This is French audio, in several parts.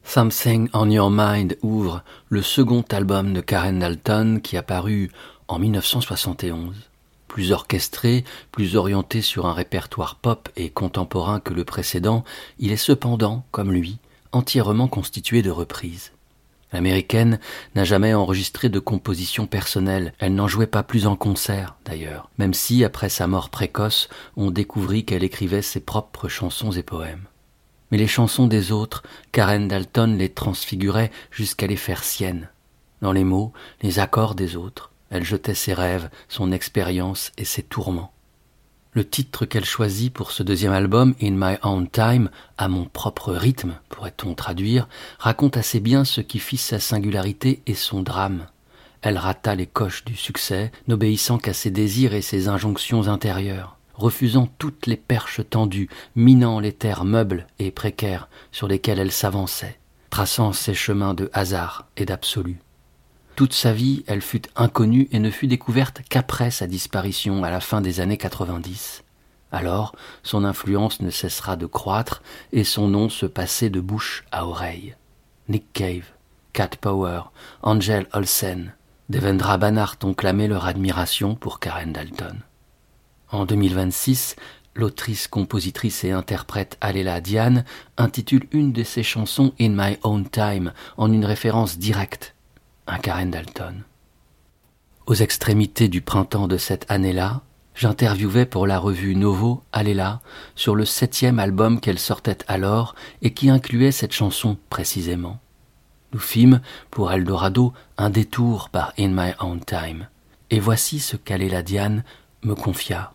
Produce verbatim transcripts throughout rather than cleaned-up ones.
Something on Your Mind ouvre le second album de Karen Dalton qui a paru en dix-neuf cent soixante et onze. Plus orchestré, plus orienté sur un répertoire pop et contemporain que le précédent, il est cependant, comme lui, entièrement constitué de reprises. L'américaine n'a jamais enregistré de composition personnelle, elle n'en jouait pas plus en concert d'ailleurs, même si, après sa mort précoce, on découvrit qu'elle écrivait ses propres chansons et poèmes. Mais les chansons des autres, Karen Dalton les transfigurait jusqu'à les faire siennes. Dans les mots, les accords des autres, elle jetait ses rêves, son expérience et ses tourments. Le titre qu'elle choisit pour ce deuxième album, In My Own Time, à mon propre rythme, pourrait-on traduire, raconte assez bien ce qui fit sa singularité et son drame. Elle rata les coches du succès, n'obéissant qu'à ses désirs et ses injonctions intérieures, refusant toutes les perches tendues, minant les terres meubles et précaires sur lesquelles elle s'avançait, traçant ses chemins de hasard et d'absolu. Toute sa vie, elle fut inconnue et ne fut découverte qu'après sa disparition à la fin des années quatre-vingt-dix. Alors, son influence ne cessera de croître et son nom se passait de bouche à oreille. Nick Cave, Cat Power, Angel Olsen, Devendra Banhart ont clamé leur admiration pour Karen Dalton. En deux mille vingt-six, l'autrice, compositrice et interprète Aléla Diane intitule une de ses chansons In My Own Time en une référence directe à Karen Dalton. Aux extrémités du printemps de cette année-là, j'interviewais pour la revue Novo Aléla sur le septième album qu'elle sortait alors et qui incluait cette chanson précisément. Nous fîmes, pour Eldorado, un détour par In My Own Time. Et voici ce qu'Aléla Diane me confia.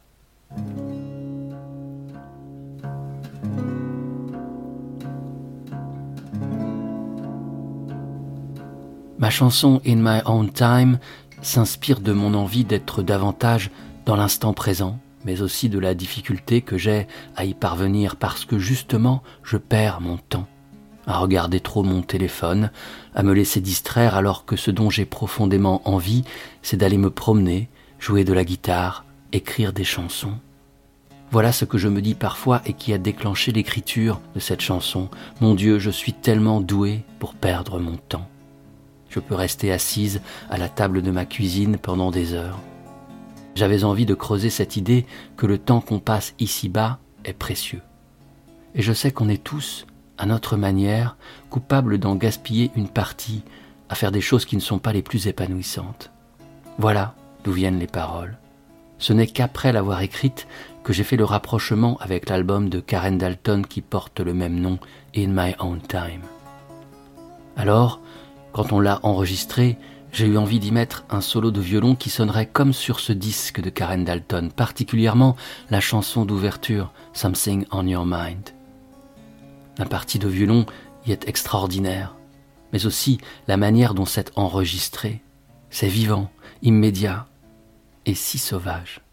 Ma chanson In My Own Time s'inspire de mon envie d'être davantage dans l'instant présent, mais aussi de la difficulté que j'ai à y parvenir parce que justement je perds mon temps, à regarder trop mon téléphone, à me laisser distraire alors que ce dont j'ai profondément envie, c'est d'aller me promener, jouer de la guitare, écrire des chansons. Voilà ce que je me dis parfois et qui a déclenché l'écriture de cette chanson. Mon Dieu, je suis tellement doué pour perdre mon temps. Je peux rester assise à la table de ma cuisine pendant des heures. J'avais envie de creuser cette idée que le temps qu'on passe ici-bas est précieux. Et je sais qu'on est tous, à notre manière, coupables d'en gaspiller une partie, à faire des choses qui ne sont pas les plus épanouissantes. Voilà d'où viennent les paroles. Ce n'est qu'après l'avoir écrite que j'ai fait le rapprochement avec l'album de Karen Dalton qui porte le même nom, In My Own Time. Alors, quand on l'a enregistré, j'ai eu envie d'y mettre un solo de violon qui sonnerait comme sur ce disque de Karen Dalton, particulièrement la chanson d'ouverture Something on Your Mind. La partie de violon y est extraordinaire, mais aussi la manière dont c'est enregistré. C'est vivant, immédiat et si sauvage.